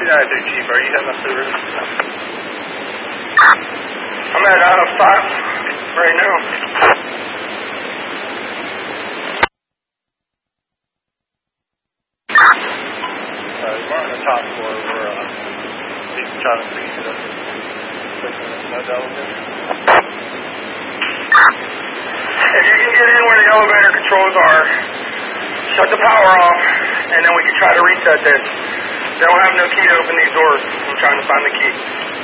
attitude, Chief? Are you heading up to the roof? I'm at 5 right now. We're on the top floor. We're trying to fix it up. If you can get in where the elevator controls are, shut the power off, and then we can try to reset this. They don't have no key to open these doors. I'm trying to find the key.